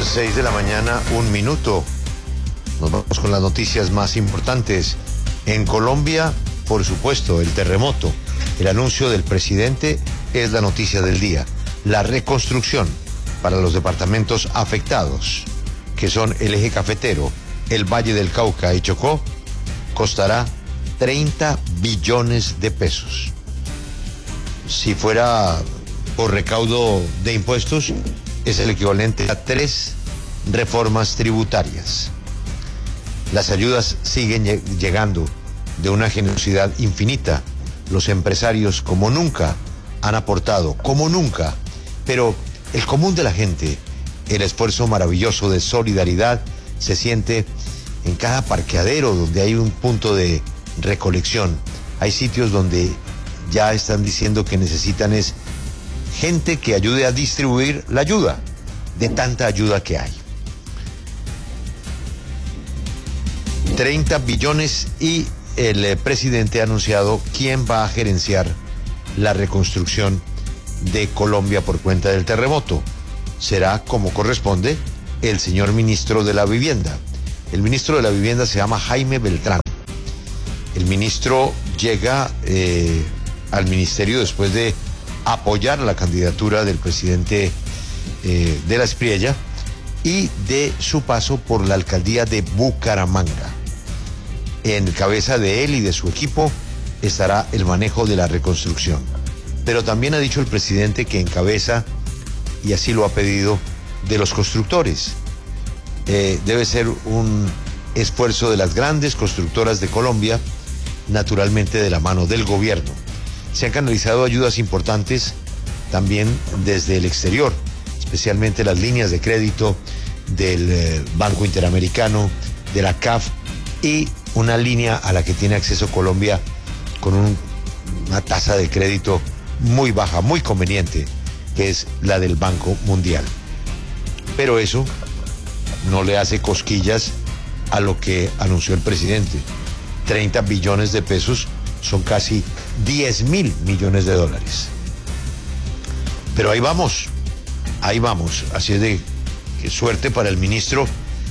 6 de la mañana, 1 minuto. Nos vamos con las noticias más importantes. En Colombia, por supuesto, el terremoto. El anuncio del presidente es la noticia del día. La reconstrucción para los departamentos afectados, que son el eje cafetero, el Valle del Cauca y Chocó, costará 30 billones de pesos. Si fuera por recaudo de impuestos, es el equivalente a 3 reformas tributarias. Las ayudas siguen llegando de una generosidad infinita. Los empresarios, como nunca, han aportado, como nunca. Pero el común de la gente, el esfuerzo maravilloso de solidaridad, se siente en cada parqueadero donde hay un punto de recolección. Hay sitios donde ya están diciendo que necesitan es gente que ayude a distribuir la ayuda, de tanta ayuda que hay. 30 billones y el presidente ha anunciado quién va a gerenciar la reconstrucción de Colombia por cuenta del terremoto. Será, como corresponde, el señor ministro de la Vivienda. El ministro de la Vivienda se llama Jaime Beltrán. El ministro llega al ministerio después de apoyar la candidatura del presidente de la Espriella y de su paso por la alcaldía de Bucaramanga. En cabeza de él y de su equipo estará el manejo de la reconstrucción. Pero también ha dicho el presidente que encabeza, y así lo ha pedido, de los constructores. Debe ser un esfuerzo de las grandes constructoras de Colombia, naturalmente de la mano del gobierno. Se han canalizado ayudas importantes también desde el exterior, especialmente las líneas de crédito del Banco Interamericano, de la CAF y una línea a la que tiene acceso Colombia con una tasa de crédito muy baja, muy conveniente, que es la del Banco Mundial. Pero eso no le hace cosquillas a lo que anunció el presidente. 30 billones de pesos son casi 10.000 millones de dólares. Pero ahí vamos. Así es de suerte para el ministro.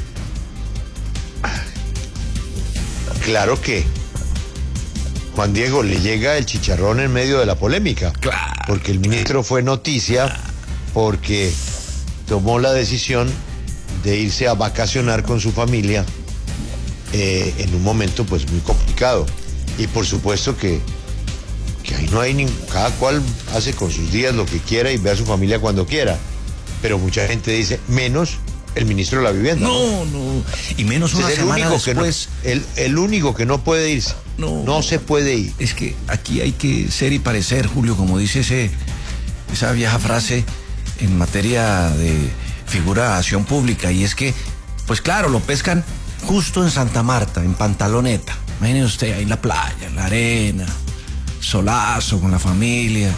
Claro que Juan Diego le llega el chicharrón en medio de la polémica. Claro. Porque el ministro fue noticia porque tomó la decisión de irse a vacacionar con su familia en un momento pues muy complicado. Y por supuesto que ahí no hay cada cual hace con sus días lo que quiera y ve a su familia cuando quiera. Pero mucha gente dice, menos el ministro de la Vivienda. No. Y menos una semana después. El único que no puede irse. No se puede ir. Es que aquí hay que ser y parecer, Julio, como dice esa vieja frase en materia de figuración pública. Y es que, pues claro, lo pescan justo en Santa Marta, en Pantaloneta. Imagínese usted ahí en la playa, en la arena, solazo con la familia.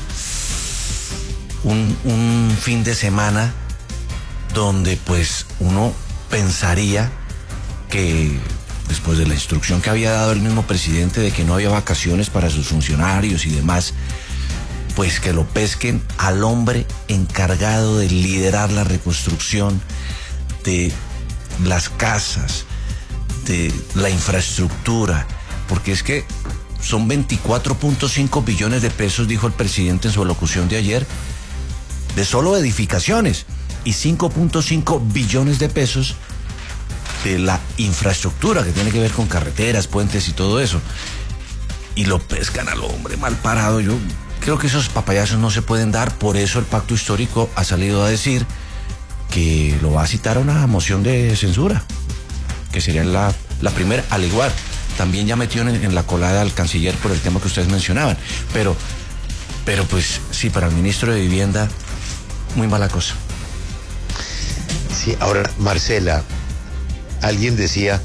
Un fin de semana donde pues uno pensaría que después de la instrucción que había dado el mismo presidente de que no había vacaciones para sus funcionarios y demás, pues que lo pesquen al hombre encargado de liderar la reconstrucción de las casas, de la infraestructura, porque es que son 24.5 billones de pesos, dijo el presidente en su alocución de ayer, de solo edificaciones, y 5.5 billones de pesos de la infraestructura que tiene que ver con carreteras, puentes y todo eso. Y lo pescan al hombre mal parado. Yo creo que esos papayazos no se pueden dar, por eso el pacto histórico ha salido a decir que lo va a citar a una moción de censura, que sería la primera, al igual. También ya metió en la colada al canciller por el tema que ustedes mencionaban. Pero pues sí, para el ministro de Vivienda, muy mala cosa. Sí, ahora, Marcela, alguien decía,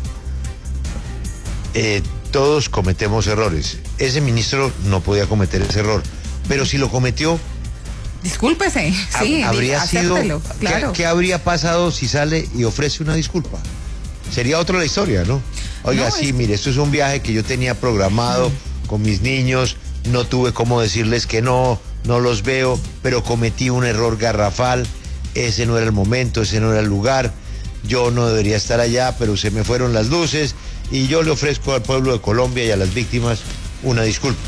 todos cometemos errores. Ese ministro no podía cometer ese error, pero si lo cometió, discúlpese, sí, habría sido, claro. ¿qué habría pasado si sale y ofrece una disculpa? Sería otra la historia, ¿no? Oiga, mire, esto es un viaje que yo tenía programado con mis niños, no tuve cómo decirles que no los veo, pero cometí un error garrafal, ese no era el momento, ese no era el lugar, yo no debería estar allá, pero se me fueron las luces y yo le ofrezco al pueblo de Colombia y a las víctimas una disculpa.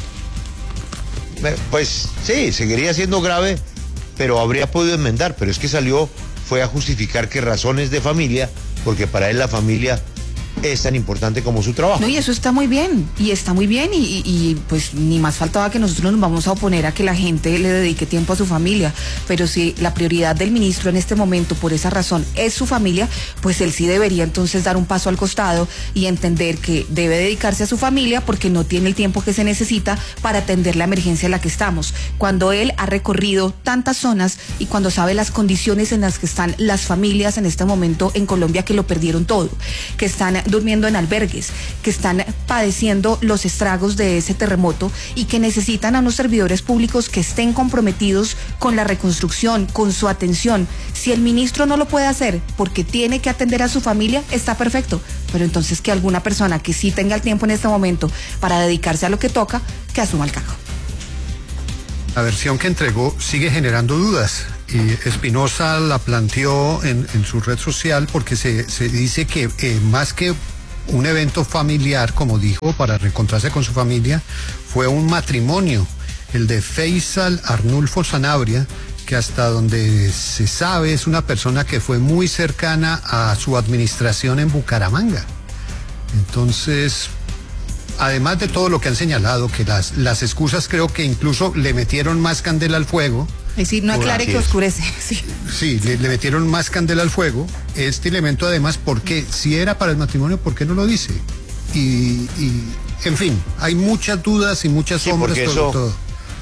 Pues sí, seguiría siendo grave, pero habría podido enmendar, pero es que fue a justificar que razones de familia, porque para él la familia es tan importante como su trabajo. No, y eso está muy bien, y pues ni más faltaba que nosotros nos vamos a oponer a que la gente le dedique tiempo a su familia, pero si la prioridad del ministro en este momento por esa razón es su familia, pues él sí debería entonces dar un paso al costado y entender que debe dedicarse a su familia porque no tiene el tiempo que se necesita para atender la emergencia en la que estamos. Cuando él ha recorrido tantas zonas y cuando sabe las condiciones en las que están las familias en este momento en Colombia, que lo perdieron todo, que están durmiendo en albergues, que están padeciendo los estragos de ese terremoto y que necesitan a unos servidores públicos que estén comprometidos con la reconstrucción, con su atención. Si el ministro no lo puede hacer porque tiene que atender a su familia, está perfecto, pero entonces que alguna persona que sí tenga el tiempo en este momento para dedicarse a lo que toca, que asuma el cargo. La versión que entregó sigue generando dudas y Espinosa la planteó en su red social porque se dice que más que un evento familiar, como dijo, para reencontrarse con su familia, fue un matrimonio, el de Faisal Arnulfo Sanabria, que hasta donde se sabe es una persona que fue muy cercana a su administración en Bucaramanga. Entonces, además de todo lo que han señalado, que las excusas creo que incluso le metieron más candela al fuego. Es decir, no aclare que oscurece. Sí, le metieron más candela al fuego. Este elemento además, porque si era para el matrimonio, ¿por qué no lo dice? Y en fin, hay muchas dudas y muchas sombras sobre todo.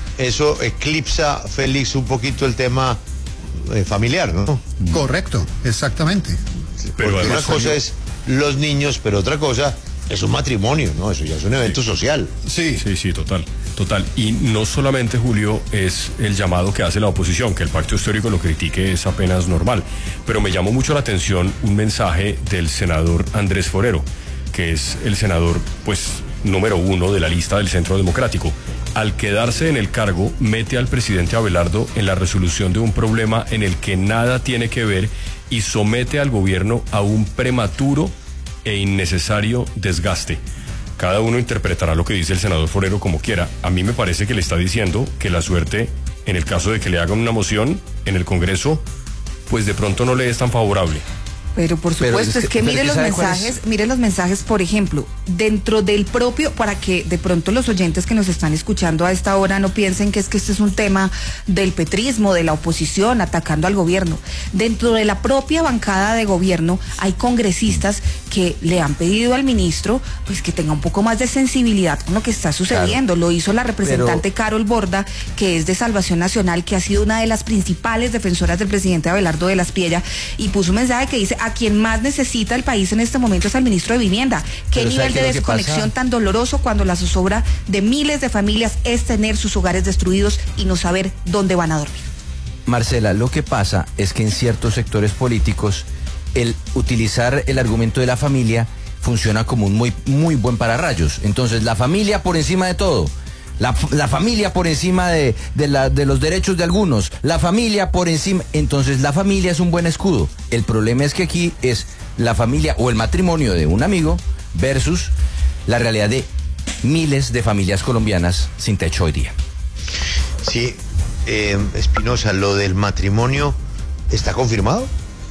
Eso eclipsa, Félix, un poquito el tema familiar, ¿no? Correcto, exactamente. Pero una cosa es los niños, pero otra cosa es un matrimonio, ¿no? Eso ya es un evento social. Sí, total. Y no solamente, Julio, es el llamado que hace la oposición, que el pacto histórico lo critique es apenas normal, pero me llamó mucho la atención un mensaje del senador Andrés Forero, que es el senador, pues, número 1 de la lista del Centro Democrático. Al quedarse en el cargo, mete al presidente Abelardo en la resolución de un problema en el que nada tiene que ver y somete al gobierno a un prematuro e innecesario desgaste. Cada uno interpretará lo que dice el senador Forero como quiera. A mí me parece que le está diciendo que la suerte, en el caso de que le hagan una moción en el Congreso, pues de pronto no le es tan favorable. Pero por supuesto, es que mire los mensajes, por ejemplo, dentro del propio, para que de pronto los oyentes que nos están escuchando a esta hora no piensen que este es un tema del petrismo, de la oposición, atacando al gobierno. Dentro de la propia bancada de gobierno hay congresistas que le han pedido al ministro pues que tenga un poco más de sensibilidad con lo que está sucediendo. Claro. Lo hizo la representante Carol Borda, que es de Salvación Nacional, que ha sido una de las principales defensoras del presidente Abelardo de la Espriella, y puso un mensaje que dice: a quien más necesita el país en este momento es al ministro de Vivienda. ¿Qué nivel de desconexión tan doloroso cuando la zozobra de miles de familias es tener sus hogares destruidos y no saber dónde van a dormir? Marcela, lo que pasa es que en ciertos sectores políticos el utilizar el argumento de la familia funciona como un muy buen pararrayos. Entonces, la familia por encima de todo. La familia por encima de los derechos de algunos, la familia por encima, entonces la familia es un buen escudo. El problema es que aquí es la familia o el matrimonio de un amigo versus la realidad de miles de familias colombianas sin techo hoy día. Sí, Espinosa, lo del matrimonio, ¿está confirmado?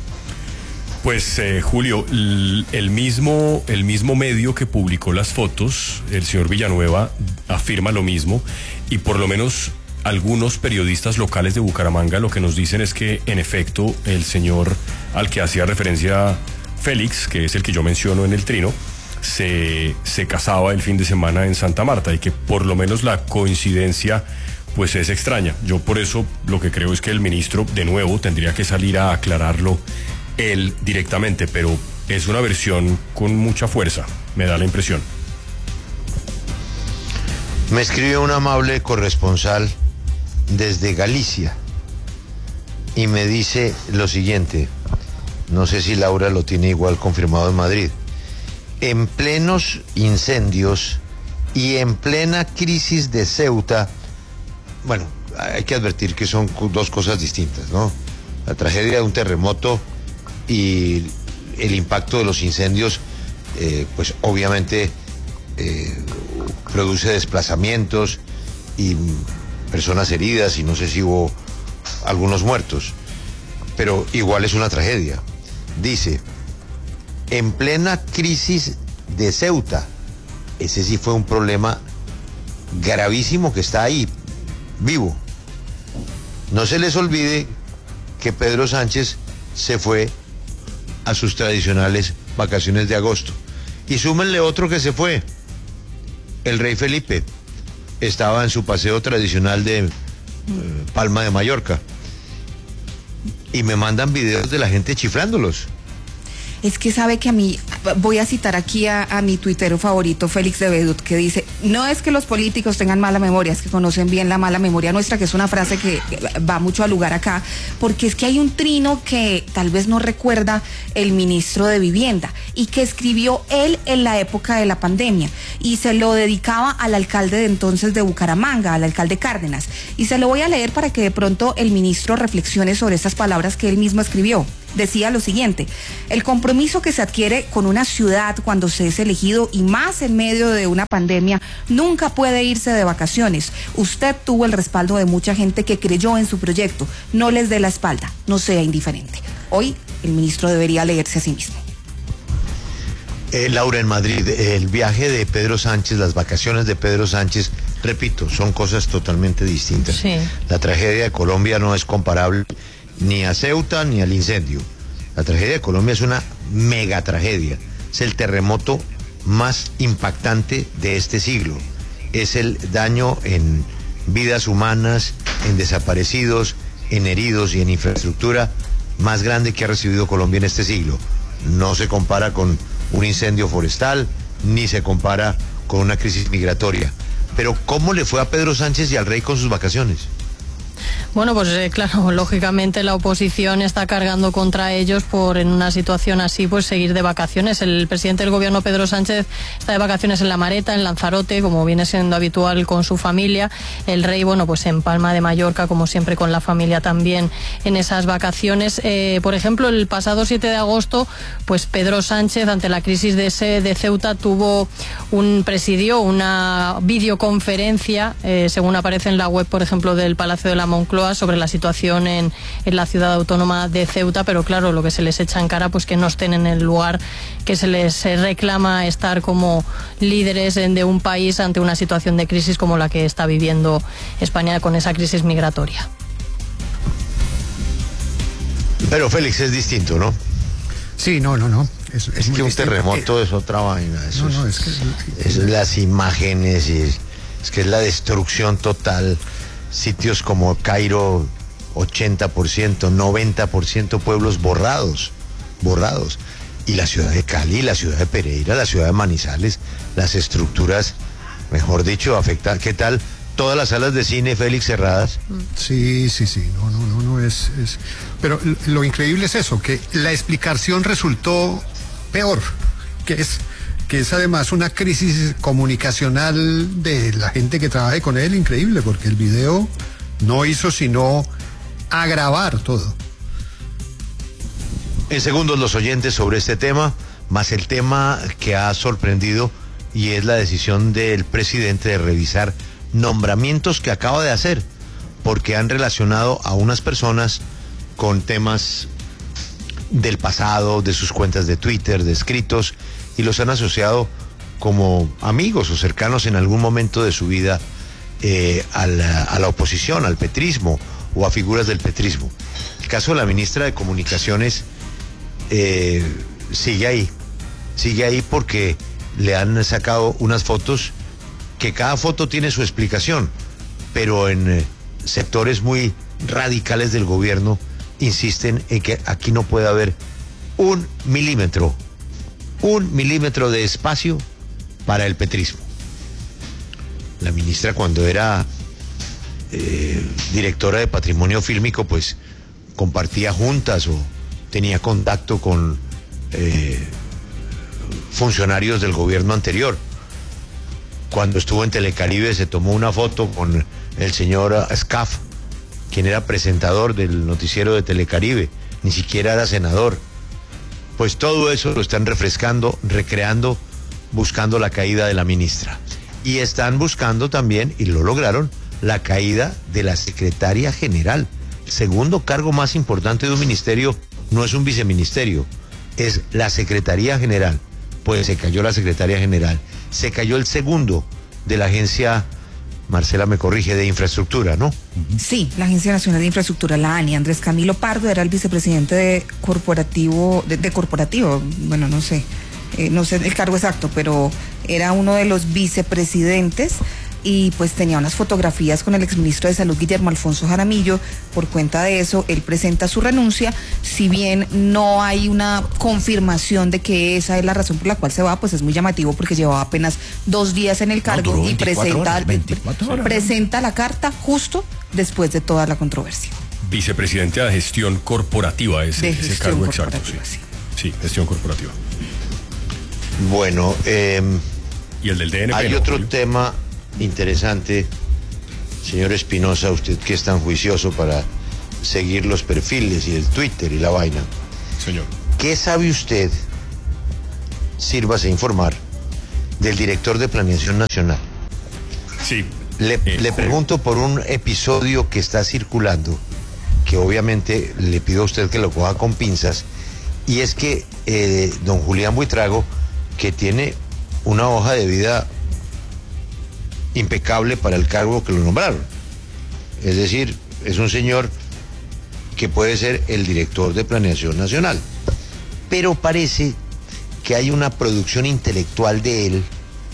Pues Julio, el mismo medio que publicó las fotos, el señor Villanueva, afirma lo mismo, y por lo menos algunos periodistas locales de Bucaramanga lo que nos dicen es que en efecto el señor al que hacía referencia Félix, que es el que yo menciono en el trino, se casaba el fin de semana en Santa Marta, y que por lo menos la coincidencia pues es extraña. Yo por eso lo que creo es que el ministro de nuevo tendría que salir a aclararlo él directamente, pero es una versión con mucha fuerza, me da la impresión. Me escribe un amable corresponsal desde Galicia y me dice lo siguiente, no sé si Laura lo tiene igual confirmado en Madrid: en plenos incendios y en plena crisis de Ceuta. Bueno, hay que advertir que son dos cosas distintas, ¿no? La tragedia de un terremoto y el impacto de los incendios, pues obviamente produce desplazamientos y personas heridas y no sé si hubo algunos muertos, pero igual es una tragedia. Dice, en plena crisis de Ceuta, ese sí fue un problema gravísimo que está ahí, vivo. No se les olvide que Pedro Sánchez se fue a sus tradicionales vacaciones de agosto. Y súmenle otro que se fue. El rey Felipe estaba en su paseo tradicional de Palma de Mallorca. Y me mandan videos de la gente chiflándolos. Es que sabe que a mí, voy a citar aquí a mi tuitero favorito, Félix de Bedut, que dice, no es que los políticos tengan mala memoria, es que conocen bien la mala memoria nuestra, que es una frase que va mucho al lugar acá, porque es que hay un trino que tal vez no recuerda el ministro de Vivienda y que escribió él en la época de la pandemia y se lo dedicaba al alcalde de entonces de Bucaramanga, al alcalde Cárdenas, y se lo voy a leer para que de pronto el ministro reflexione sobre estas palabras que él mismo escribió. Decía lo siguiente: el compromiso que se adquiere con una ciudad cuando se es elegido y más en medio de una pandemia nunca puede irse de vacaciones. Usted tuvo el respaldo de mucha gente que creyó en su proyecto. No les dé la espalda, no sea indiferente. Hoy el ministro debería leerse a sí mismo. Laura, en Madrid, el viaje de Pedro Sánchez, las vacaciones de Pedro Sánchez, repito, son cosas totalmente distintas. Sí. La tragedia de Colombia no es comparable ni a Ceuta ni al incendio. La tragedia de Colombia es una mega tragedia. Es el terremoto más impactante de este siglo. Es el daño en vidas humanas, en desaparecidos, en heridos y en infraestructura más grande que ha recibido Colombia en este siglo. No se compara con un incendio forestal, ni se compara con una crisis migratoria. Pero ¿cómo le fue a Pedro Sánchez y al rey con sus vacaciones? Bueno, pues claro, lógicamente la oposición está cargando contra ellos por, en una situación así, pues seguir de vacaciones. El presidente del gobierno, Pedro Sánchez, está de vacaciones en La Mareta, en Lanzarote, como viene siendo habitual con su familia. El rey, bueno, pues en Palma de Mallorca, como siempre con la familia también en esas vacaciones. Por ejemplo, el pasado 7 de agosto, pues Pedro Sánchez, ante la crisis de Ceuta, presidió una videoconferencia, según aparece en la web, por ejemplo, del Palacio de la Moncloa, sobre la situación en la ciudad autónoma de Ceuta, pero claro, lo que se les echa en cara, pues que no estén en el lugar que se les reclama estar como líderes de un país ante una situación de crisis como la que está viviendo España con esa crisis migratoria. Pero Félix, es distinto, ¿no? Sí, no. Es que un terremoto es otra vaina. Eso es las imágenes y es que es la destrucción total. Sitios como Cairo, 80%, 90% pueblos borrados. Y la ciudad de Cali, la ciudad de Pereira, la ciudad de Manizales, las estructuras, mejor dicho, afectadas. ¿Qué tal? Todas las salas de cine, Félix, cerradas. Sí. No es. Pero lo increíble es eso, que la explicación resultó peor, que es además una crisis comunicacional de la gente que trabaja con él, increíble, porque el video no hizo sino agravar todo. En segundos los oyentes sobre este tema, más el tema que ha sorprendido, y es la decisión del presidente de revisar nombramientos que acaba de hacer, porque han relacionado a unas personas con temas del pasado, de sus cuentas de Twitter, de escritos, y los han asociado como amigos o cercanos en algún momento de su vida a la oposición, al petrismo o a figuras del petrismo. El caso de la ministra de Comunicaciones sigue ahí porque le han sacado unas fotos que cada foto tiene su explicación, pero en sectores muy radicales del gobierno insisten en que aquí no puede haber un milímetro de espacio para el petrismo. La ministra, cuando era directora de Patrimonio Fílmico, pues compartía juntas o tenía contacto con funcionarios del gobierno anterior. Cuando estuvo en Telecaribe se tomó una foto con el señor Scaf, quien era presentador del noticiero de Telecaribe, ni siquiera era senador. Pues todo eso lo están refrescando, recreando, buscando la caída de la ministra. Y están buscando también, y lo lograron, la caída de la secretaria general. El segundo cargo más importante de un ministerio no es un viceministerio, es la secretaría general. Pues se cayó la secretaria general, se cayó el segundo de la agencia, Marcela me corrige, de infraestructura, ¿no? Sí, la Agencia Nacional de Infraestructura, la ANI. Andrés Camilo Pardo era el vicepresidente de corporativo, bueno, no sé el cargo exacto, pero era uno de los vicepresidentes y pues tenía unas fotografías con el exministro de Salud, Guillermo Alfonso Jaramillo. Por cuenta de eso, él presenta su renuncia. Si bien no hay una confirmación de que esa es la razón por la cual se va, pues es muy llamativo porque llevaba apenas 2 días en el cargo y presenta la carta justo después de toda la controversia. Vicepresidente de Gestión Corporativa, ese cargo exacto. Sí, gestión corporativa. Bueno, y el del DNP. Hay otro tema interesante, señor Espinosa, usted que es tan juicioso para seguir los perfiles y el Twitter y la vaina. Señor. ¿Qué sabe usted, sírvase a informar, del director de Planeación Nacional? Sí. Le pregunto por un episodio que está circulando, que obviamente le pido a usted que lo coja con pinzas, y es que don Julián Buitrago, que tiene una hoja de vida impecable para el cargo que lo nombraron. Es decir, es un señor que puede ser el director de Planeación Nacional. Pero parece que hay una producción intelectual de él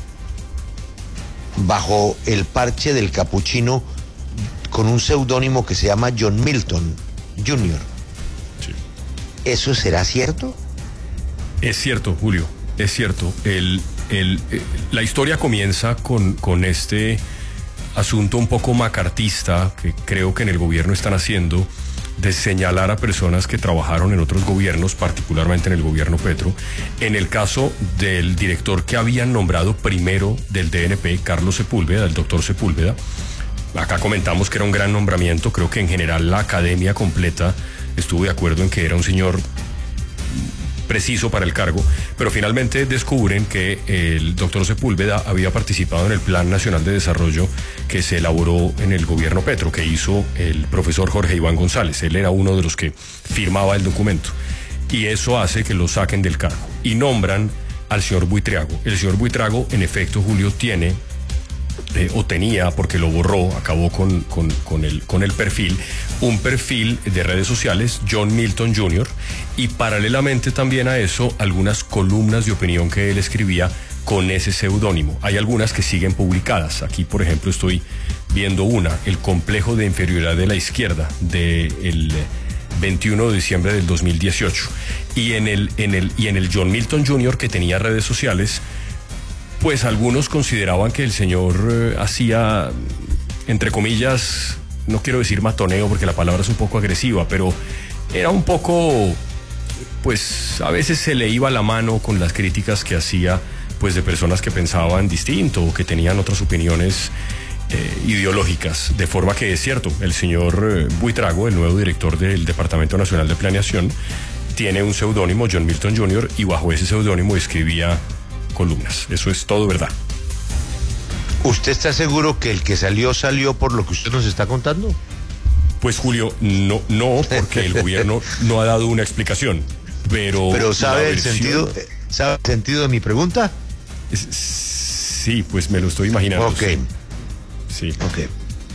bajo el parche del capuchino con un seudónimo que se llama John Milton Jr. Sí. ¿Eso será cierto? Es cierto, Julio, es cierto. La historia comienza con este asunto un poco macartista que creo que en el gobierno están haciendo, de señalar a personas que trabajaron en otros gobiernos, particularmente en el gobierno Petro. En el caso del director que habían nombrado primero del DNP, Carlos Sepúlveda, el doctor Sepúlveda, acá comentamos que era un gran nombramiento. Creo que en general la academia completa estuvo de acuerdo en que era un señor preciso para el cargo, pero finalmente descubren que el doctor Sepúlveda había participado en el Plan Nacional de Desarrollo que se elaboró en el gobierno Petro, que hizo el profesor Jorge Iván González. Él era uno de los que firmaba el documento, y eso hace que lo saquen del cargo y nombran al señor Buitrago. El señor Buitrago, en efecto, Julio, tiene o tenía, porque lo borró, acabó con el perfil, un perfil de redes sociales, John Milton Jr., y paralelamente también a eso, algunas columnas de opinión que él escribía con ese seudónimo. Hay algunas que siguen publicadas. Aquí, por ejemplo, estoy viendo una, El complejo de inferioridad de la izquierda, del 21 de diciembre del 2018. Y en el John Milton Jr., que tenía redes sociales, pues algunos consideraban que el señor hacía, entre comillas, no quiero decir matoneo porque la palabra es un poco agresiva, pero era un poco, pues a veces se le iba la mano con las críticas que hacía, pues de personas que pensaban distinto o que tenían otras opiniones ideológicas. De forma que es cierto, el señor Buitrago, el nuevo director del Departamento Nacional de Planeación, tiene un seudónimo, John Milton Jr., y bajo ese seudónimo escribía columnas. Eso es todo verdad. ¿Usted está seguro que el que salió por lo que usted nos está contando? Pues Julio, no, porque el gobierno no ha dado una explicación. Pero ¿sabe el sentido de mi pregunta? Sí, pues me lo estoy imaginando. Ok. Sí. Ok.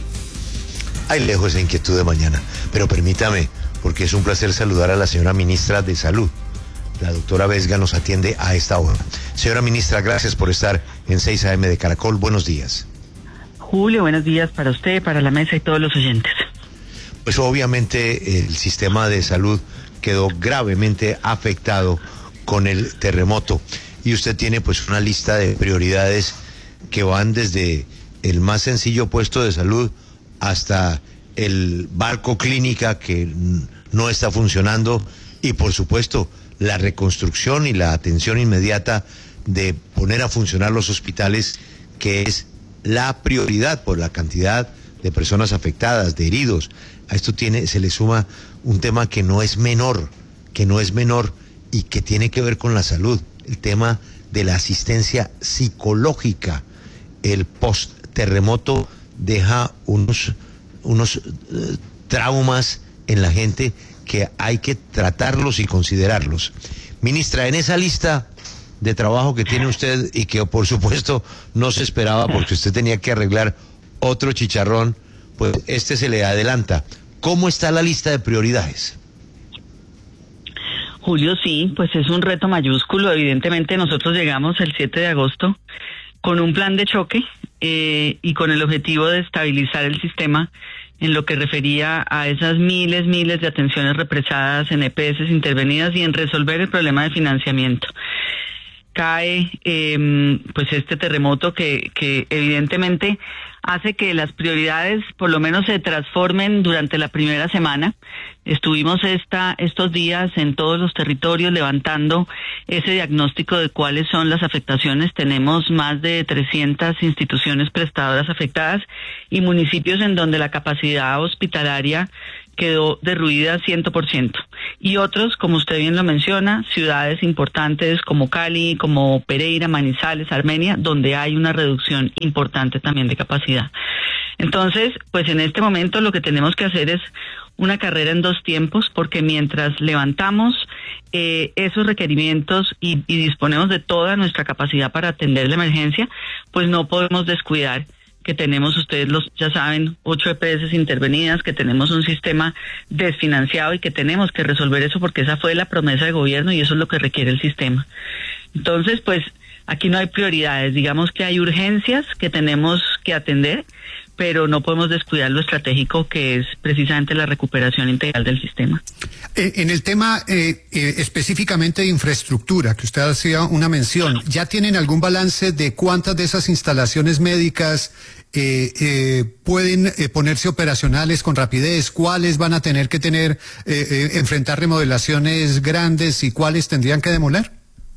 Ahí lejos esa inquietud de mañana. Pero permítame, porque es un placer saludar a la señora ministra de Salud. La doctora Vesga nos atiende a esta hora. Señora ministra, gracias por estar en 6 AM de Caracol. Buenos días. Julio, buenos días para usted, para la mesa y todos los oyentes. Pues obviamente el sistema de salud quedó gravemente afectado con el terremoto. Y usted tiene pues una lista de prioridades que van desde el más sencillo puesto de salud hasta el barco clínica que no está funcionando y por supuesto la reconstrucción y la atención inmediata de poner a funcionar los hospitales, que es la prioridad por la cantidad de personas afectadas, de heridos, a esto se le suma un tema que no es menor y que tiene que ver con la salud, el tema de la asistencia psicológica. El post-terremoto deja unos traumas en la gente que hay que tratarlos y considerarlos. Ministra, en esa lista de trabajo que tiene usted y que por supuesto no se esperaba porque usted tenía que arreglar otro chicharrón, pues se le adelanta. ¿Cómo está la lista de prioridades? Julio, sí, pues es un reto mayúsculo. Evidentemente nosotros llegamos el 7 de agosto con un plan de choque y con el objetivo de estabilizar el sistema en lo que refería a esas miles de atenciones represadas en EPS intervenidas y en resolver el problema de financiamiento. Cae pues este terremoto que evidentemente hace que las prioridades por lo menos se transformen durante la primera semana. Estuvimos estos días en todos los territorios levantando ese diagnóstico de cuáles son las afectaciones. Tenemos más de 300 instituciones prestadoras afectadas y municipios en donde la capacidad hospitalaria quedó derruida 100%. Y otros, como usted bien lo menciona, ciudades importantes como Cali, como Pereira, Manizales, Armenia, donde hay una reducción importante también de capacidad. Entonces, pues en este momento lo que tenemos que hacer es una carrera en dos tiempos, porque mientras levantamos esos requerimientos y disponemos de toda nuestra capacidad para atender la emergencia, pues no podemos descuidar que tenemos, ustedes ya saben, 8 EPS intervenidas, que tenemos un sistema desfinanciado y que tenemos que resolver eso porque esa fue la promesa de gobierno y eso es lo que requiere el sistema. Entonces, pues aquí no hay prioridades, digamos que hay urgencias que tenemos que atender, pero no podemos descuidar lo estratégico que es precisamente la recuperación integral del sistema. En el tema específicamente de infraestructura, que usted hacía una mención, ¿ya tienen algún balance de cuántas de esas instalaciones médicas pueden ponerse operacionales con rapidez? ¿Cuáles van a tener que enfrentar remodelaciones grandes y cuáles tendrían que demoler?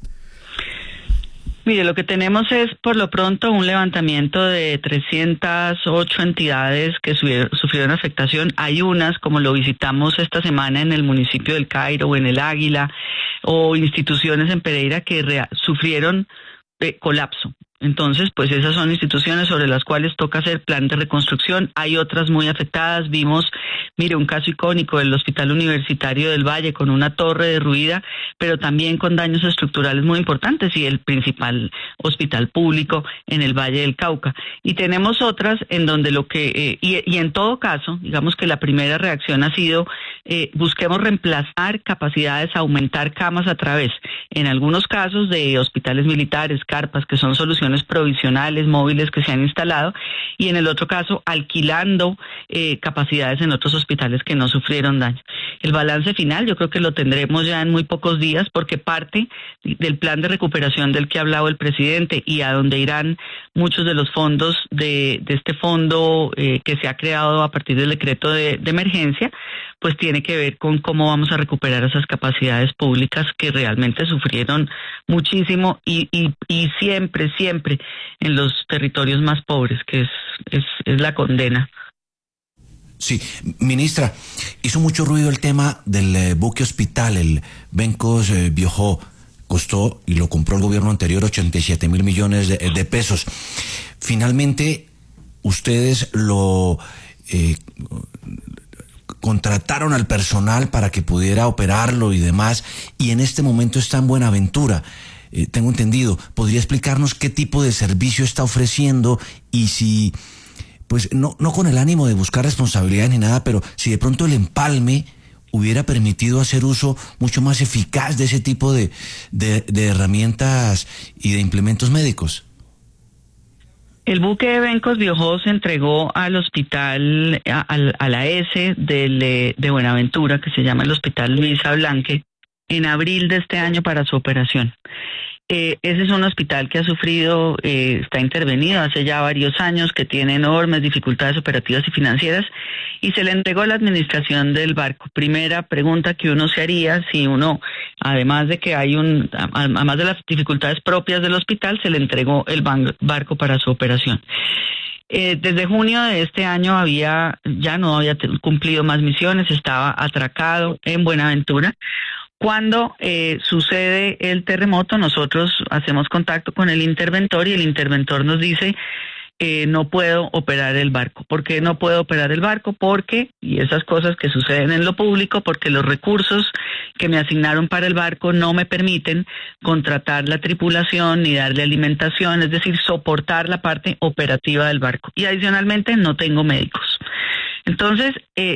Mire, lo que tenemos es por lo pronto un levantamiento de 308 entidades que sufrieron afectación. Hay unas, como lo visitamos esta semana en el municipio del Cairo o en el Águila, o instituciones en Pereira que sufrieron colapso. Entonces, pues esas son instituciones sobre las cuales toca hacer plan de reconstrucción. Hay otras muy afectadas. Vimos, mire, un caso icónico del Hospital Universitario del Valle con una torre derruida, pero también con daños estructurales muy importantes, y el principal hospital público en el Valle del Cauca. Y tenemos otras en donde y en todo caso, digamos que la primera reacción ha sido busquemos reemplazar capacidades, aumentar camas a través, en algunos casos, de hospitales militares, carpas, que son soluciones provisionales, móviles que se han instalado, y en el otro caso alquilando capacidades en otros hospitales que no sufrieron daño. El balance final yo creo que lo tendremos ya en muy pocos días, porque parte del plan de recuperación del que ha hablado el presidente y a donde irán muchos de los fondos de este fondo que se ha creado a partir del decreto de emergencia, pues tiene que ver con cómo vamos a recuperar esas capacidades públicas que realmente sufrieron muchísimo y siempre en los territorios más pobres, que es la condena. Sí, ministra, hizo mucho ruido el tema del buque hospital, el Bencos Biojó. Costó, y lo compró el gobierno anterior, 87 mil millones de pesos. Finalmente, ustedes lo contrataron al personal para que pudiera operarlo y demás, y en este momento está en Buenaventura. Tengo entendido. ¿Podría explicarnos qué tipo de servicio está ofreciendo y si, pues no con el ánimo de buscar responsabilidad ni nada, pero si de pronto el empalme hubiera permitido hacer uso mucho más eficaz de ese tipo de herramientas y de implementos médicos? El buque de Bencos Biojó se entregó al hospital, a la S de Buenaventura, que se llama el Hospital Luisa Blanque, en abril de este año para su operación. Ese es un hospital que ha sufrido, está intervenido hace ya varios años, que tiene enormes dificultades operativas y financieras, y se le entregó a la administración del barco. Primera pregunta que uno se haría, si uno, además de que además de las dificultades propias del hospital, se le entregó el barco para su operación. Desde junio de este año ya no había cumplido más misiones, estaba atracado en Buenaventura. Cuando sucede el terremoto, nosotros hacemos contacto con el interventor y el interventor nos dice, no puedo operar el barco. ¿Por qué no puedo operar el barco? Porque, y esas cosas que suceden en lo público, porque los recursos que me asignaron para el barco no me permiten contratar la tripulación ni darle alimentación, es decir, soportar la parte operativa del barco. Y adicionalmente no tengo médicos. Entonces,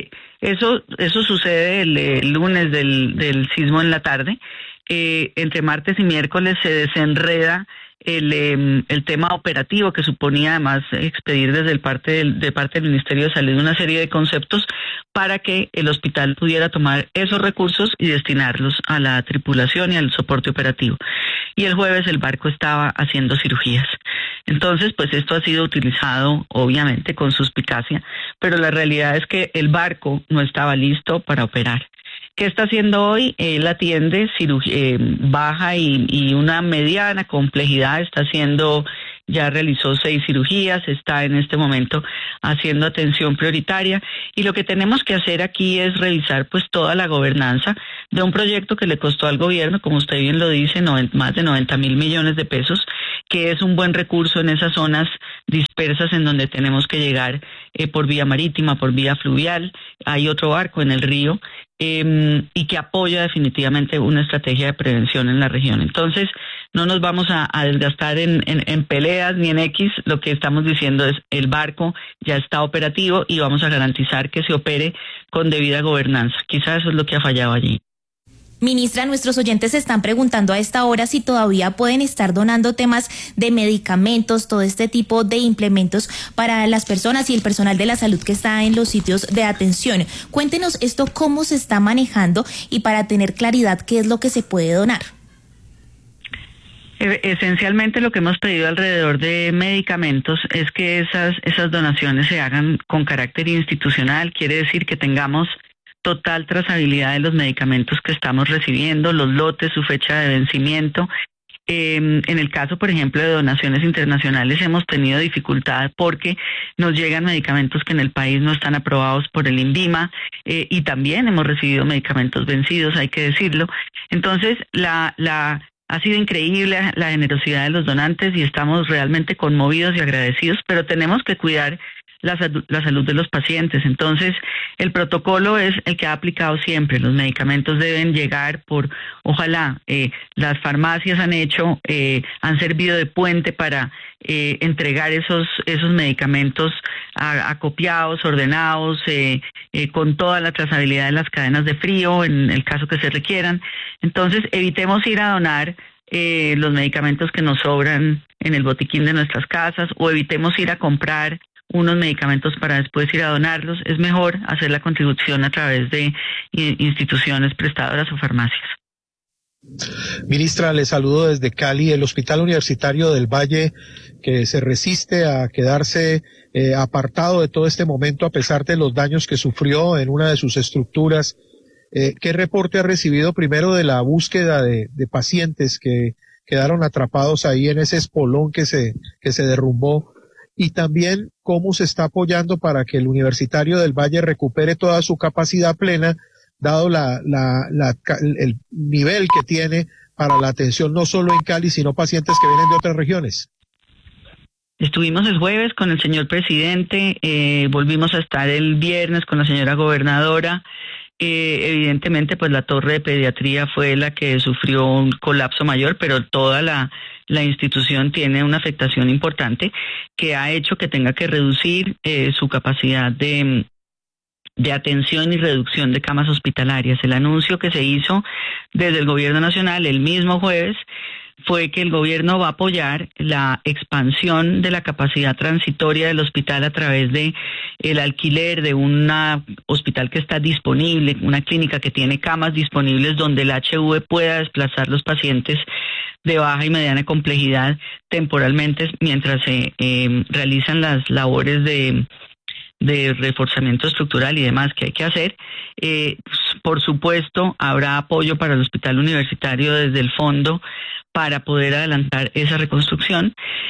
eso sucede el lunes del sismo en la tarde. Entre martes y miércoles se desenreda el tema operativo, que suponía además expedir de parte del Ministerio de Salud una serie de conceptos para que el hospital pudiera tomar esos recursos y destinarlos a la tripulación y al soporte operativo. Y el jueves el barco estaba haciendo cirugías. Entonces, pues esto ha sido utilizado obviamente con suspicacia, pero la realidad es que el barco no estaba listo para operar. ¿Qué está haciendo hoy? Él atiende baja y una mediana complejidad, ya realizó 6 cirugías, está en este momento haciendo atención prioritaria, y lo que tenemos que hacer aquí es revisar pues toda la gobernanza de un proyecto que le costó al gobierno, como usted bien lo dice, más de 90.000 millones de pesos, que es un buen recurso en esas zonas dispersas en donde tenemos que llegar por vía marítima, por vía fluvial. Hay otro barco en el río, y que apoya definitivamente una estrategia de prevención en la región. Entonces, no nos vamos a desgastar en peleas ni en X. Lo que estamos diciendo es el barco ya está operativo y vamos a garantizar que se opere con debida gobernanza. Quizás eso es lo que ha fallado allí. Ministra, nuestros oyentes se están preguntando a esta hora si todavía pueden estar donando temas de medicamentos, todo este tipo de implementos para las personas y el personal de la salud que está en los sitios de atención. Cuéntenos esto, cómo se está manejando y para tener claridad qué es lo que se puede donar. Esencialmente lo que hemos pedido alrededor de medicamentos es que esas donaciones se hagan con carácter institucional, quiere decir que tengamos total trazabilidad de los medicamentos que estamos recibiendo, los lotes, su fecha de vencimiento. En el caso, por ejemplo, de donaciones internacionales hemos tenido dificultad porque nos llegan medicamentos que en el país no están aprobados por el INVIMA, y también hemos recibido medicamentos vencidos, hay que decirlo. Entonces, ha sido increíble la generosidad de los donantes y estamos realmente conmovidos y agradecidos, pero tenemos que cuidar la salud de los pacientes. Entonces, el protocolo es el que ha aplicado siempre. Los medicamentos deben llegar ojalá, las farmacias han servido de puente para entregar esos medicamentos acopiados, ordenados, con toda la trazabilidad de las cadenas de frío, en el caso que se requieran. Entonces, evitemos ir a donar los medicamentos que nos sobran en el botiquín de nuestras casas, o evitemos ir a comprar unos medicamentos para después ir a donarlos. Es mejor hacer la contribución a través de instituciones prestadoras o farmacias. Ministra, le saludo desde Cali. El Hospital Universitario del Valle, que se resiste a quedarse apartado de todo este momento a pesar de los daños que sufrió en una de sus estructuras. ¿Qué reporte ha recibido primero de la búsqueda de pacientes que quedaron atrapados ahí en ese espolón que se derrumbó? Y también cómo se está apoyando para que el Universitario del Valle recupere toda su capacidad plena, dado el nivel que tiene para la atención no solo en Cali, sino pacientes que vienen de otras regiones. Estuvimos el jueves con el señor presidente, volvimos a estar el viernes con la señora gobernadora. Evidentemente, pues la torre de pediatría fue la que sufrió un colapso mayor, pero toda la institución tiene una afectación importante que ha hecho que tenga que reducir su capacidad de atención y reducción de camas hospitalarias. El anuncio que se hizo desde el gobierno nacional el mismo jueves fue que el gobierno va a apoyar la expansión de la capacidad transitoria del hospital a través de el alquiler de un hospital que está disponible, una clínica que tiene camas disponibles donde el HV pueda desplazar los pacientes de baja y mediana complejidad temporalmente mientras se realizan las labores de reforzamiento estructural y demás que hay que hacer. Por supuesto, habrá apoyo para el hospital universitario desde el fondo para poder adelantar esa reconstrucción.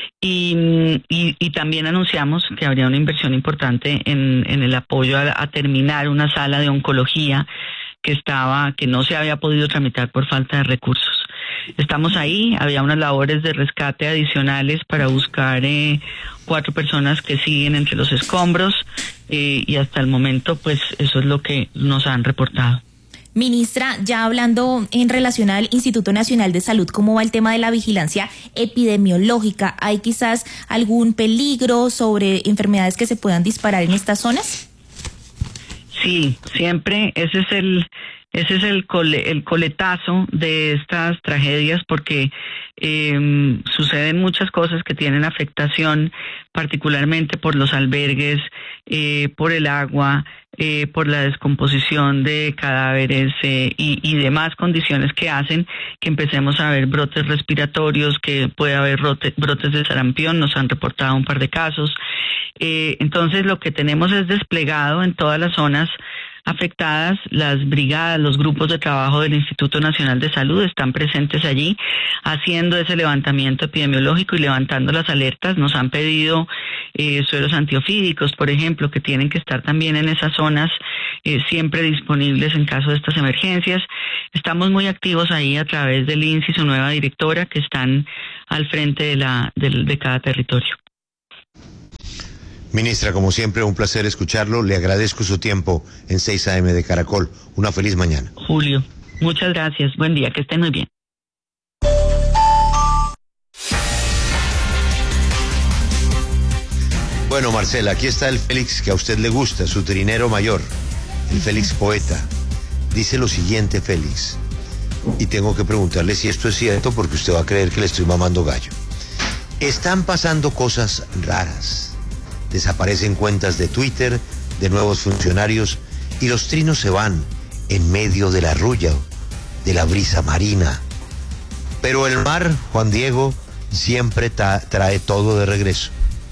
Y también anunciamos que habría una inversión importante en el apoyo a terminar una sala de oncología que no se había podido tramitar por falta de recursos. Estamos ahí, había unas labores de rescate adicionales para buscar 4 personas que siguen entre los escombros, y hasta el momento pues eso es lo que nos han reportado. Ministra, ya hablando en relación al Instituto Nacional de Salud, ¿cómo va el tema de la vigilancia epidemiológica? ¿Hay quizás algún peligro sobre enfermedades que se puedan disparar en estas zonas? Sí, siempre ese es el coletazo de estas tragedias, porque suceden muchas cosas que tienen afectación, particularmente por los albergues, por el agua, por la descomposición de cadáveres y demás condiciones que hacen que empecemos a ver brotes respiratorios, que puede haber brotes de sarampión. Nos han reportado un par de casos. Entonces lo que tenemos es desplegado en todas las zonas afectadas, las brigadas, los grupos de trabajo del Instituto Nacional de Salud están presentes allí haciendo ese levantamiento epidemiológico y levantando las alertas. Nos han pedido sueros antiofídicos, por ejemplo, que tienen que estar también en esas zonas siempre disponibles en caso de estas emergencias. Estamos muy activos ahí a través del INSS y su nueva directora, que están al frente de cada territorio. Ministra, como siempre, un placer escucharlo. Le agradezco su tiempo en 6 AM de Caracol. Una feliz mañana. Julio, muchas gracias. Buen día, que estén muy bien. Bueno, Marcela, aquí está el Félix que a usted le gusta, su trinero mayor, el Félix poeta. Dice lo siguiente, Félix, y tengo que preguntarle si esto es cierto, porque usted va a creer que le estoy mamando gallo. Están pasando cosas raras. Desaparecen cuentas de Twitter de nuevos funcionarios y los trinos se van en medio de la rulla, de la brisa marina. Pero el mar, Juan Diego, siempre trae todo de regreso.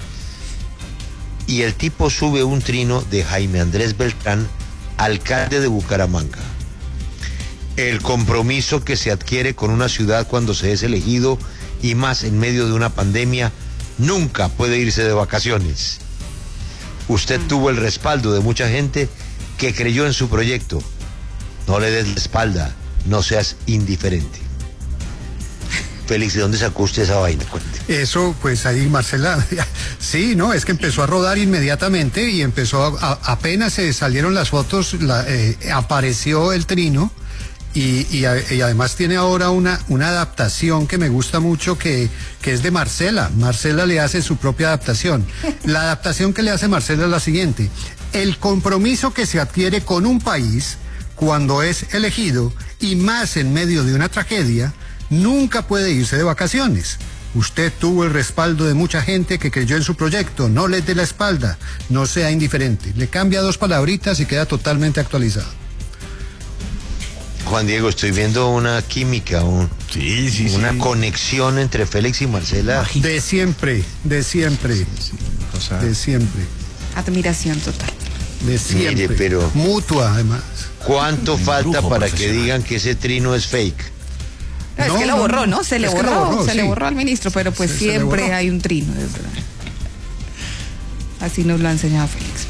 Y el tipo sube un trino de Jaime Andrés Beltrán, alcalde de Bucaramanga. El compromiso que se adquiere con una ciudad cuando se es elegido, y más en medio de una pandemia, nunca puede irse de vacaciones. Usted tuvo el respaldo de mucha gente que creyó en su proyecto. No le des la espalda, no seas indiferente. Félix, ¿de dónde sacó usted esa vaina? Cuente. Eso, pues ahí, Marcela, sí, ¿no? Es que empezó a rodar inmediatamente y empezó, apenas se salieron las fotos, apareció el trino. Y además tiene ahora una adaptación que me gusta mucho, que es de Marcela. Marcela le hace su propia adaptación. La adaptación que le hace Marcela es la siguiente: el compromiso que se adquiere con un país cuando es elegido, y más en medio de una tragedia, nunca puede irse de vacaciones. Usted tuvo el respaldo de mucha gente que creyó en su proyecto. No le dé la espalda, no sea indiferente. Le cambia 2 palabritas y queda totalmente actualizado. Juan Diego, estoy viendo una química, una conexión entre Félix y Marcela. De siempre. De siempre. Admiración total. De siempre. Mire, pero mutua, además. ¿Cuánto falta para que digan que ese trino es fake? Es que lo borró, ¿no? Se le borró al ministro, pero pues siempre hay un trino, es verdad. Así nos lo ha enseñado Félix.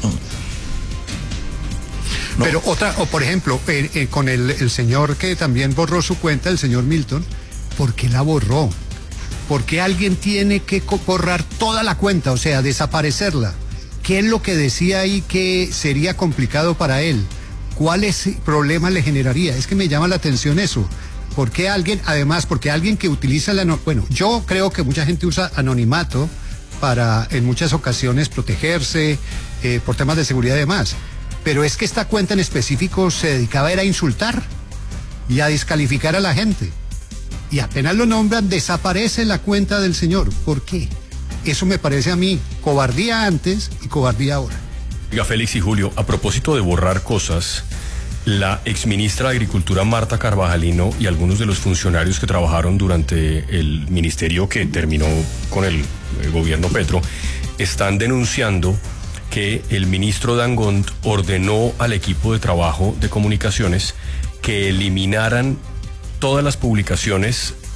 No. Pero por ejemplo, con el señor que también borró su cuenta, el señor Milton, ¿por qué la borró? ¿Por qué alguien tiene que borrar toda la cuenta, o sea, desaparecerla? ¿Qué es lo que decía ahí que sería complicado para él? ¿Cuáles problemas le generaría? Es que me llama la atención eso. ¿Por qué alguien, además, porque alguien que utiliza bueno, yo creo que mucha gente usa anonimato para en muchas ocasiones protegerse por temas de seguridad y demás. Pero es que esta cuenta en específico se dedicaba a insultar y a descalificar a la gente. Y apenas lo nombran, desaparece la cuenta del señor. ¿Por qué? Eso me parece a mí cobardía antes y cobardía ahora. Oiga, Félix y Julio, a propósito de borrar cosas, la exministra de Agricultura Marta Carvajalino y algunos de los funcionarios que trabajaron durante el ministerio que terminó con el gobierno Petro están denunciando que el ministro Dangond ordenó al equipo de trabajo de comunicaciones que eliminaran todas las publicaciones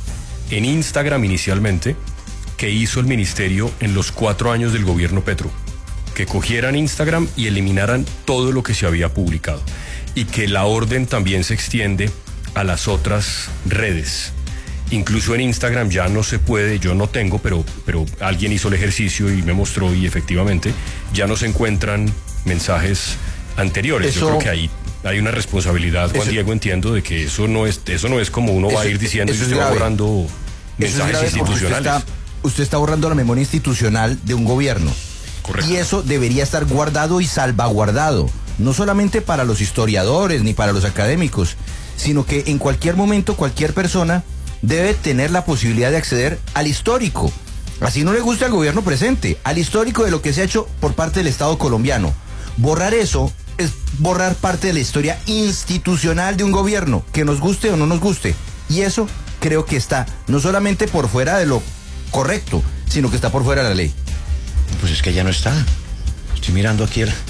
en Instagram inicialmente que hizo el ministerio en los 4 años del gobierno Petro. Que cogieran Instagram y eliminaran todo lo que se había publicado. Y que la orden también se extiende a las otras redes. Incluso en Instagram ya no se puede, yo no tengo, pero alguien hizo el ejercicio y me mostró y efectivamente ya no se encuentran mensajes anteriores. Yo creo que ahí hay una responsabilidad, Juan Diego, entiendo, de que eso no es como uno va a ir diciendo que usted va borrando mensajes institucionales. Usted está borrando la memoria institucional de un gobierno. Correcto. Y eso debería estar guardado y salvaguardado, no solamente para los historiadores ni para los académicos, sino que en cualquier momento cualquier persona debe tener la posibilidad de acceder al histórico, así no le gusta al gobierno presente, al histórico de lo que se ha hecho por parte del Estado colombiano. Borrar eso es borrar parte de la historia institucional de un gobierno, que nos guste o no nos guste, y eso creo que está no solamente por fuera de lo correcto, sino que está por fuera de la ley. Pues es que ya no está. Estoy mirando aquí el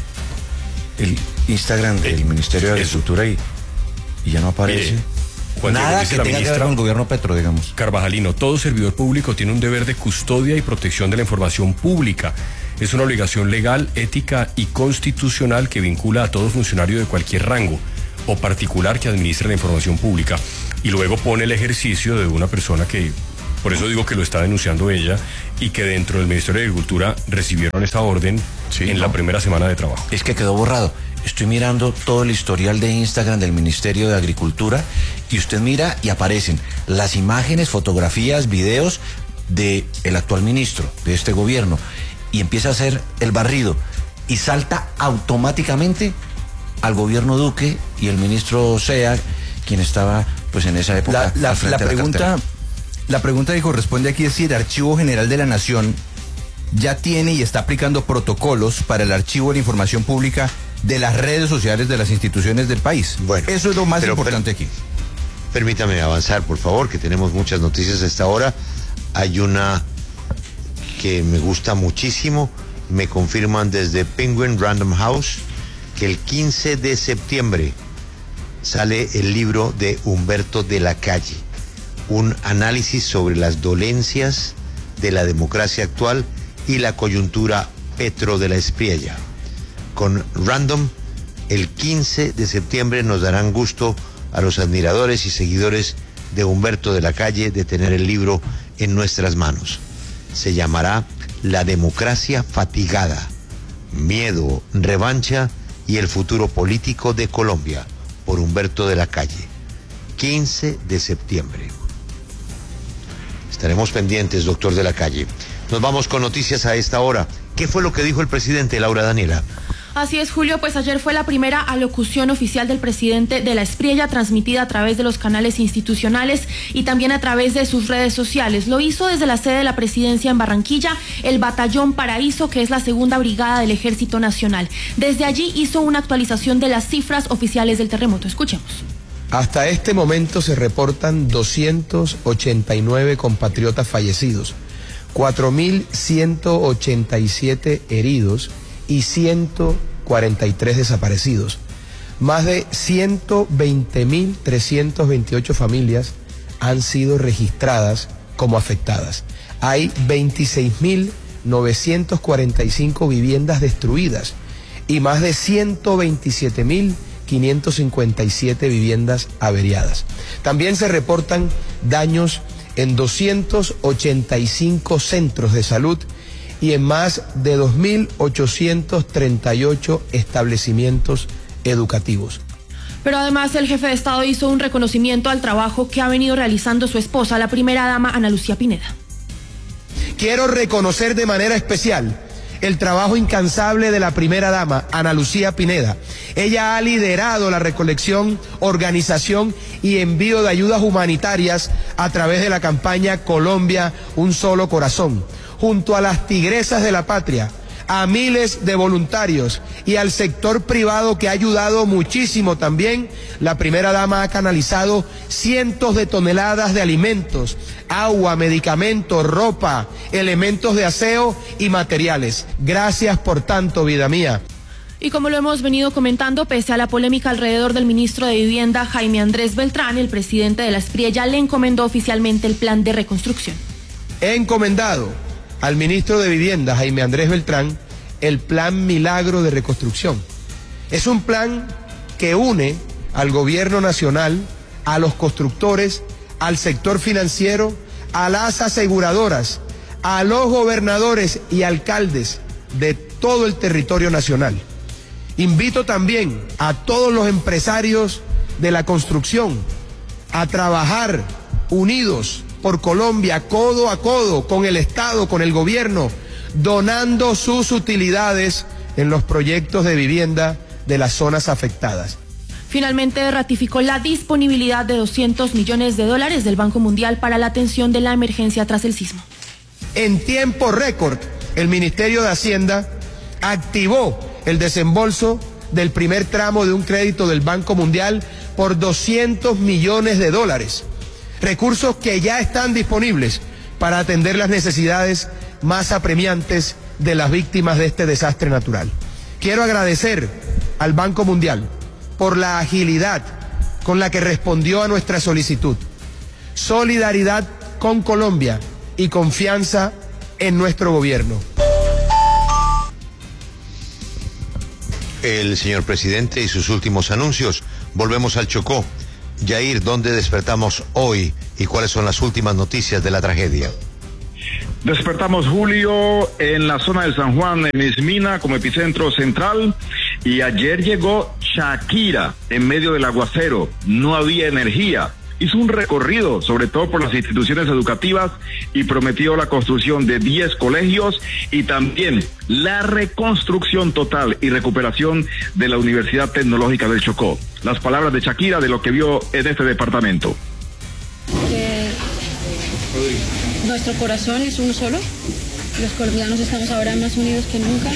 Instagram del Ministerio de Agricultura y ya no aparece. Nada que tenga que ver con el gobierno Petro, digamos. Carvajalino, todo servidor público tiene un deber de custodia y protección de la información pública. Es una obligación legal, ética y constitucional que vincula a todo funcionario de cualquier rango o particular que administre la información pública. Y luego pone el ejercicio de una persona que, por eso digo que lo está denunciando ella, y que dentro del Ministerio de Agricultura recibieron esta orden la primera semana de trabajo. Es que quedó borrado. Estoy mirando todo el historial de Instagram del Ministerio de Agricultura y usted mira y aparecen las imágenes, fotografías, videos de el actual ministro de este gobierno y empieza a hacer el barrido y salta automáticamente al gobierno Duque y el ministro Sea, quien estaba pues en esa época al frente de la cartera. La pregunta que corresponde aquí es si el Archivo General de la Nación ya tiene y está aplicando protocolos para el archivo de la información pública de las redes sociales de las instituciones del país. Bueno, eso es lo más importante aquí. Permítame avanzar, por favor, que tenemos muchas noticias a esta hora. Hay una que me gusta muchísimo. Me confirman desde Penguin Random House que el 15 de septiembre sale el libro de Humberto de la Calle. Un análisis sobre las dolencias de la democracia actual y la coyuntura Petro de la Espriella. Con Random, el 15 de septiembre nos darán gusto a los admiradores y seguidores de Humberto de la Calle de tener el libro en nuestras manos. Se llamará La democracia fatigada, miedo, revancha y el futuro político de Colombia, por Humberto de la Calle. 15 de septiembre. Estaremos pendientes, doctor de la Calle. Nos vamos con noticias a esta hora. ¿Qué fue lo que dijo el presidente, Laura Daniela? Así es, Julio, pues ayer fue la primera alocución oficial del presidente de la Espriella, transmitida a través de los canales institucionales y también a través de sus redes sociales. Lo hizo desde la sede de la presidencia en Barranquilla, el Batallón Paraíso, que es la segunda brigada del Ejército Nacional. Desde allí hizo una actualización de las cifras oficiales del terremoto. Escuchemos. Hasta este momento se reportan 289 compatriotas fallecidos, 4.187 heridos y 143 desaparecidos. Más de 120.328 familias han sido registradas como afectadas. Hay 26.945 viviendas destruidas y más de 127.557 viviendas averiadas. También se reportan daños en 285 centros de salud y en más de 2.838 establecimientos educativos. Pero además el jefe de Estado hizo un reconocimiento al trabajo que ha venido realizando su esposa, la primera dama Ana Lucía Pineda. Quiero reconocer de manera especial el trabajo incansable de la primera dama, Ana Lucía Pineda. Ella ha liderado la recolección, organización y envío de ayudas humanitarias a través de la campaña Colombia, un solo corazón, junto a las tigresas de la patria, a miles de voluntarios y al sector privado que ha ayudado muchísimo también. La primera dama ha canalizado cientos de toneladas de alimentos, agua, medicamentos, ropa, elementos de aseo y materiales. Gracias por tanto, vida mía. Y como lo hemos venido comentando, pese a la polémica alrededor del ministro de Vivienda, Jaime Andrés Beltrán, el presidente de la Espriella le encomendó oficialmente el plan de reconstrucción. He encomendado al ministro de Vivienda, Jaime Andrés Beltrán, el plan Milagro de Reconstrucción. Es un plan que une al gobierno nacional, a los constructores, al sector financiero, a las aseguradoras, a los gobernadores y alcaldes de todo el territorio nacional. Invito también a todos los empresarios de la construcción a trabajar unidos por Colombia, codo a codo, con el Estado, con el gobierno, donando sus utilidades en los proyectos de vivienda de las zonas afectadas. Finalmente ratificó la disponibilidad de $200 millones del Banco Mundial para la atención de la emergencia tras el sismo. En tiempo récord, el Ministerio de Hacienda activó el desembolso del primer tramo de un crédito del Banco Mundial por $200 millones, recursos que ya están disponibles para atender las necesidades más apremiantes de las víctimas de este desastre natural. Quiero agradecer al Banco Mundial por la agilidad con la que respondió a nuestra solicitud, solidaridad con Colombia y confianza en nuestro gobierno. El señor presidente y sus últimos anuncios. Volvemos al Chocó. Yair, ¿dónde despertamos hoy y cuáles son las últimas noticias de la tragedia? Despertamos, Julio, en la zona de San Juan, en Esmina, como epicentro central, y ayer llegó Shakira en medio del aguacero. No había energía. Hizo un recorrido, sobre todo por las instituciones educativas, y prometió la construcción de 10 colegios y también la reconstrucción total y recuperación de la Universidad Tecnológica del Chocó. Las palabras de Shakira de lo que vio en este departamento. Nuestro corazón es uno solo. Los colombianos estamos ahora más unidos que nunca.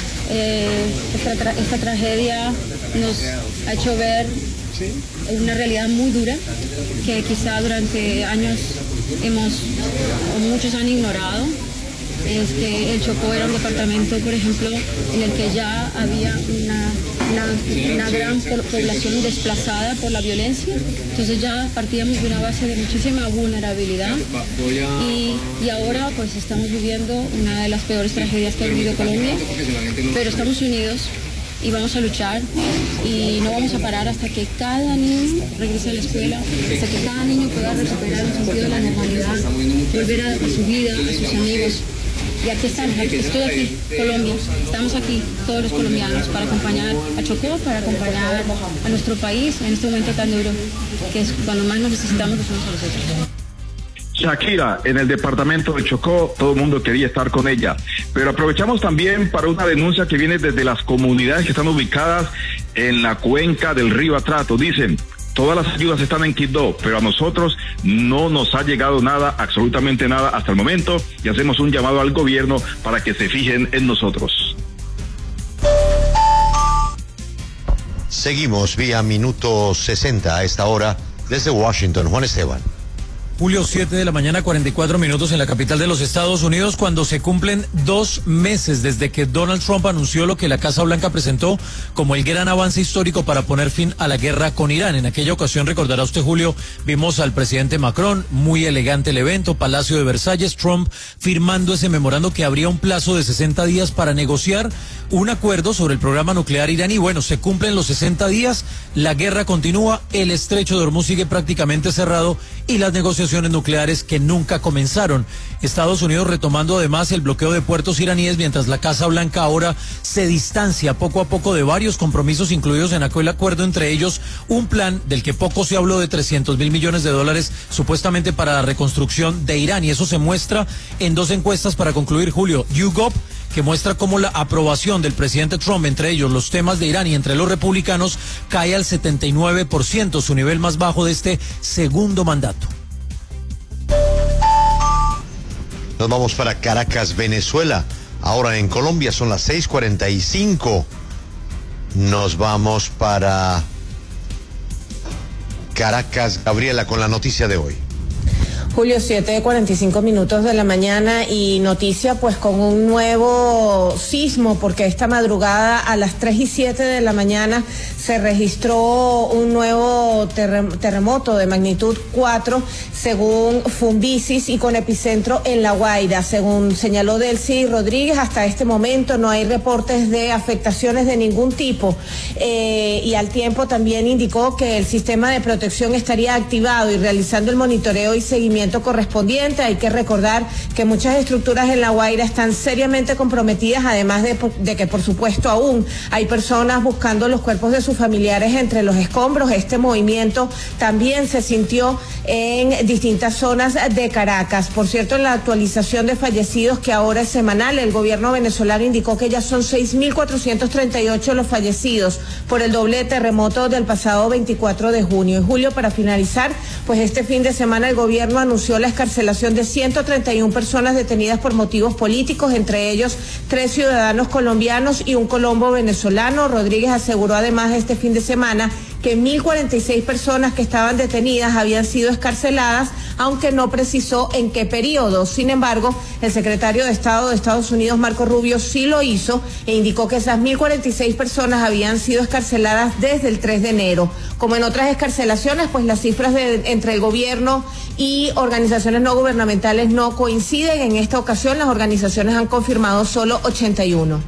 Esta tragedia nos ha hecho ver una realidad muy dura que quizá durante años muchos han ignorado. Es que el Chocó era un departamento, por ejemplo, en el que ya había una gran población desplazada por la violencia. Entonces ya partíamos de una base de muchísima vulnerabilidad y ahora pues estamos viviendo una de las peores tragedias que ha vivido Colombia, pero estamos unidos y vamos a luchar y no vamos a parar hasta que cada niño regrese a la escuela, hasta que cada niño pueda recuperar un sentido de la normalidad, volver a su vida, a sus amigos. Y aquí estamos, estoy aquí, Colombia, estamos aquí, todos los colombianos, para acompañar a Chocó, para acompañar a nuestro país en este momento tan duro, que es cuando más nos necesitamos los unos a los otros. Shakira en el departamento de Chocó, todo el mundo quería estar con ella, pero aprovechamos también para una denuncia que viene desde las comunidades que están ubicadas en la cuenca del río Atrato. Dicen: todas las ayudas están en Quibdó, pero a nosotros no nos ha llegado nada, absolutamente nada hasta el momento, y hacemos un llamado al gobierno para que se fijen en nosotros. Seguimos vía minuto 60 a esta hora desde Washington. Juan Esteban. Julio, 7 de la mañana, 44 minutos en la capital de los Estados Unidos, cuando se cumplen 2 meses desde que Donald Trump anunció lo que la Casa Blanca presentó como el gran avance histórico para poner fin a la guerra con Irán. En aquella ocasión, recordará usted, Julio, vimos al presidente Macron, muy elegante el evento, Palacio de Versalles, Trump firmando ese memorando que habría un plazo de 60 días para negociar un acuerdo sobre el programa nuclear iraní. Bueno, se cumplen los 60 días, la guerra continúa, el estrecho de Hormuz sigue prácticamente cerrado y las negociaciones nucleares que nunca comenzaron. Estados Unidos retomando además el bloqueo de puertos iraníes, mientras la Casa Blanca ahora se distancia poco a poco de varios compromisos incluidos en aquel acuerdo, entre ellos un plan del que poco se habló de $300 mil millones supuestamente para la reconstrucción de Irán, y eso se muestra en 2 encuestas para concluir, Julio. YouGov, que muestra cómo la aprobación del presidente Trump, entre ellos los temas de Irán y entre los republicanos, cae al 79%, su nivel más bajo de este segundo mandato. Nos vamos para Caracas, Venezuela. Ahora en Colombia son las 6:45. Nos vamos para Caracas, Gabriela, con la noticia de hoy. Julio, 7:45 de la mañana y noticia pues con un nuevo sismo, porque esta madrugada a las 3:07 de la mañana se registró un nuevo terremoto de magnitud 4 según Fumbisis y con epicentro en La Guaira. Según señaló Delcy Rodríguez, hasta este momento no hay reportes de afectaciones de ningún tipo, y al tiempo también indicó que el sistema de protección estaría activado y realizando el monitoreo y seguimiento correspondiente. Hay que recordar que muchas estructuras en La Guaira están seriamente comprometidas, además de que por supuesto aún hay personas buscando los cuerpos de sus familiares entre los escombros. Este movimiento también se sintió en distintas zonas de Caracas. Por cierto, en la actualización de fallecidos, que ahora es semanal, el gobierno venezolano indicó que ya son 6.438 los fallecidos por el doble terremoto del pasado 24 de junio. Y Julio, para finalizar, pues este fin de semana el gobierno anunció la excarcelación de 131 personas detenidas por motivos políticos, entre ellos 3 ciudadanos colombianos y un colombo venezolano. Rodríguez aseguró además este fin de semana que 1.046 personas que estaban detenidas habían sido excarceladas, aunque no precisó en qué periodo. Sin embargo, el secretario de Estado de Estados Unidos, Marco Rubio, sí lo hizo e indicó que esas 1.046 personas habían sido excarceladas desde el 3 de enero. Como en otras excarcelaciones, pues las cifras entre el gobierno y organizaciones no gubernamentales no coinciden. En esta ocasión, las organizaciones han confirmado solo 81.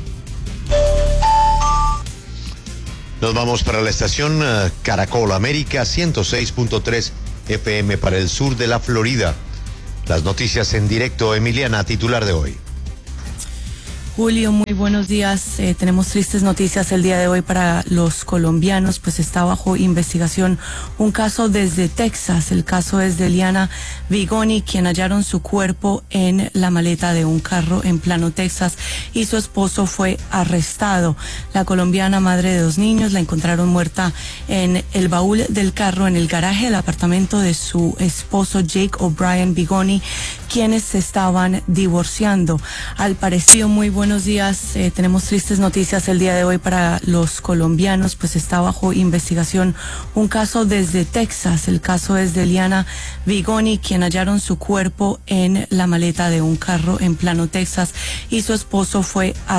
Nos vamos para la estación Caracol América 106.3 FM para el sur de la Florida. Las noticias en directo. Emiliana, titular de hoy. Julio, muy buenos días. Tenemos tristes noticias el día de hoy para los colombianos, pues está bajo investigación un caso desde Texas. El caso es de Eliana Vigoni, quien hallaron su cuerpo en la maleta de un carro en Plano, Texas, y su esposo fue arrestado. La colombiana, madre de 2 niños, la encontraron muerta en el baúl del carro en el garaje del apartamento de su esposo Jake O'Brien Vigoni, quienes se estaban divorciando. Al parecer, muy buenos días. Tenemos tristes noticias el día de hoy para los colombianos, pues está bajo investigación un caso desde Texas. El caso es de Eliana Vigoni, quien hallaron su cuerpo en la maleta de un carro en Plano, Texas, y su esposo fue arrestado.